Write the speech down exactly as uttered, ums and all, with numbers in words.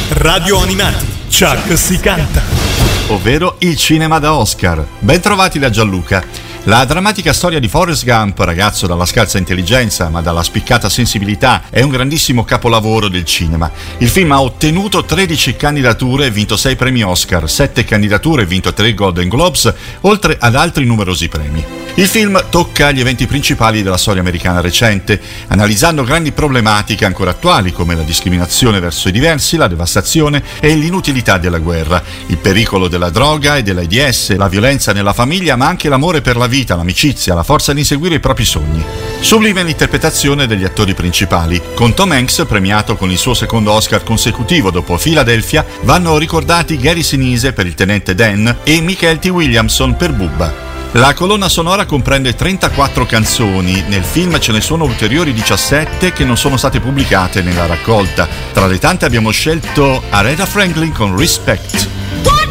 Radio Animati, Chuck si canta. Ovvero il cinema da Oscar. Ben trovati da Gianluca. La drammatica storia di Forrest Gump, ragazzo dalla scarsa intelligenza ma dalla spiccata sensibilità, è un grandissimo capolavoro del cinema. Il film ha ottenuto tredici candidature e vinto sei premi Oscar, sette candidature e vinto tre Golden Globes, oltre ad altri numerosi premi. Il film tocca gli eventi principali della storia americana recente, analizzando grandi problematiche ancora attuali come la discriminazione verso i diversi, la devastazione e l'inutilità della guerra, il pericolo della droga e dell'AIDS, la violenza nella famiglia, ma anche l'amore per la vita, l'amicizia, la forza di inseguire i propri sogni. Sublime l'interpretazione degli attori principali. Con Tom Hanks, premiato con il suo secondo Oscar consecutivo dopo Philadelphia, vanno ricordati Gary Sinise per il tenente Dan e Michael T. Williamson per Bubba. La colonna sonora comprende trentaquattro canzoni, nel film ce ne sono ulteriori diciassette che non sono state pubblicate nella raccolta. Tra le tante abbiamo scelto Aretha Franklin con Respect.